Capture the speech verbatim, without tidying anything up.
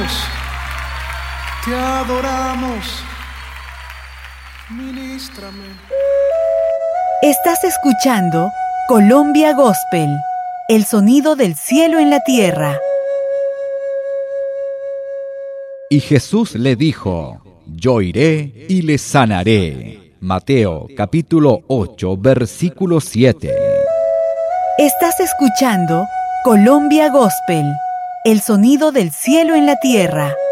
adoramos, te adoramos, ministrame. Estás escuchando Colombia Gospel, el sonido del cielo en la tierra. Y Jesús le dijo: Yo iré y le sanaré. Mateo capítulo ocho, versículo siete. Estás escuchando Colombia Gospel, el sonido del cielo en la tierra.